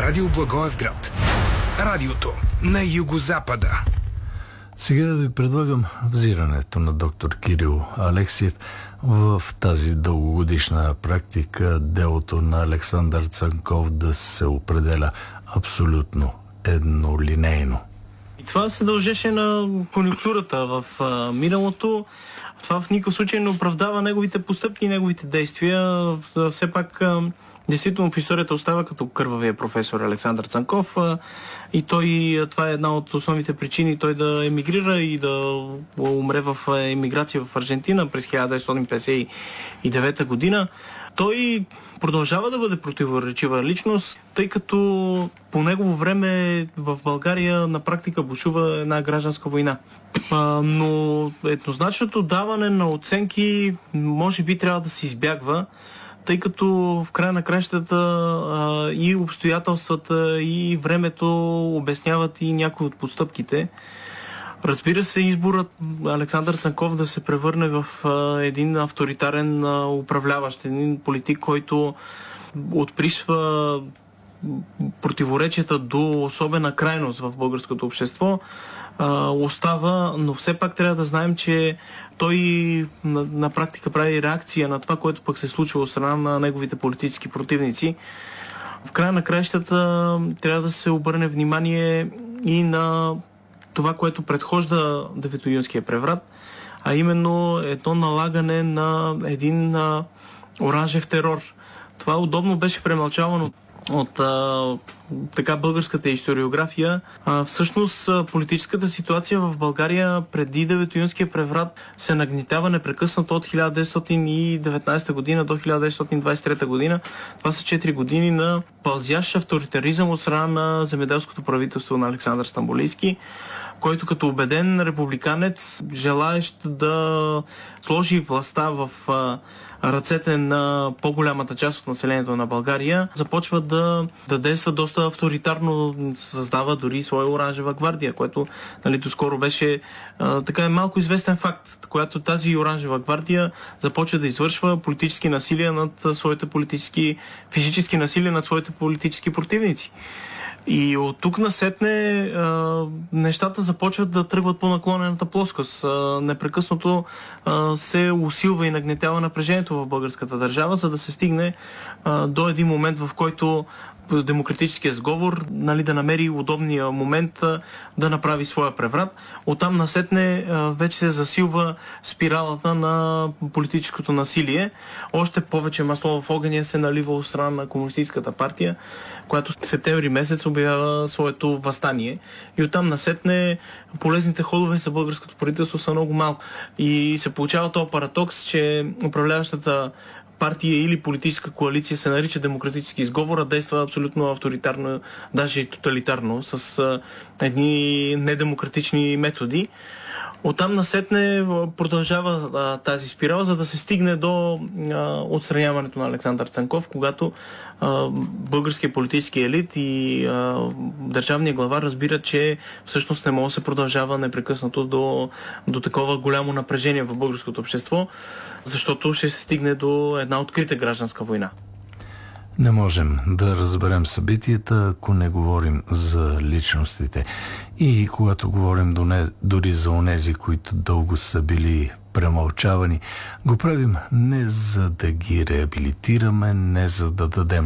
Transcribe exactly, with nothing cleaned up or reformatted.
Радио Благоевград. Радиото на югозапада. Сега ви предлагам взирането на доктор Кирил Алексиев в тази дългогодишна практика делото на Александър Цанков да се определя абсолютно еднолинейно. И това се дължеше на конюнктурата в а, миналото. Това в никакъв случай не оправдава неговите постъпки и неговите действия. Все пак, а, действително в историята остава като кървавия професор Александър Цанков а, и той, това е една от основните причини той да емигрира и да умре в емиграция в Аржентина през хиляда деветстотин петдесет и девета година. Той продължава да бъде противоречива личност, тъй като по негово време в България на практика бушува една гражданска война. А, но еднозначното даване на оценки може би трябва да се избягва, тъй като в края на кращата а, и обстоятелствата, и времето обясняват и някои от постъпките. Разбира се, изборът Александър Цанков да се превърне в а, един авторитарен а, управляващ, един политик, който отпришва противоречията до особена крайност в българското общество, а, остава, но все пак трябва да знаем, че той на, на практика прави реакция на това, което пък се случва от страна на неговите политически противници. В края на краищата трябва да се обърне внимание и на това, което предхожда Деветоюнския преврат, а именно едно налагане на един а, оранжев терор. Това удобно беше премълчавано от а, така българската историография. А, всъщност политическата ситуация в България преди Деветоюнския преврат се нагнетява непрекъснато от хиляда деветстотин и деветнадесета година до хиляда деветстотин двадесет и трета година. Това са четири години на пълзящ авторитаризъм от страна на земеделското правителство на Александър Стамболийски, който като убеден републиканец, желаещ да сложи властта в а, ръцете на по-голямата част от населението на България, започва да, да действа доста авторитарно, създава дори своя оранжева гвардия, което, нали, доскоро беше а, така е малко известен факт, която тази оранжева гвардия започва да извършва политически насилия над своите политически, физически насилия над своите политически противници. И от тук насетне а, нещата започват да тръгват по наклонената плоскост. А, непрекъснато а, се усилва и нагнетява напрежението в българската държава, за да се стигне а, до един момент, в който демократическия сговор, нали, да намери удобния момент а, да направи своя преврат. Оттам насетне а, вече се засилва спиралата на политическото насилие. Още повече масло в огъня се налива от страна на Комунистическата партия, която в септември месец обявява своето въстание. И оттам насетне полезните ходове за българското правителство са много малко. И се получава този парадокс, че управляващата партия или политическа коалиция се нарича демократически изговор, а действа абсолютно авторитарно, даже и тоталитарно, с а, едни недемократични методи. Оттам насетне продължава а, тази спирала, за да се стигне до а, отстраняването на Александър Цанков, когато а, българския политически елит и а, държавния глава разбират, че всъщност не може да се продължава непрекъснато до, до такова голямо напрежение в българското общество, защото ще се стигне до една открита гражданска война. Не можем да разберем събитията, ако не говорим за личностите. И когато говорим дори за онези, които дълго са били премълчавани, го правим не за да ги реабилитираме, не за да дадем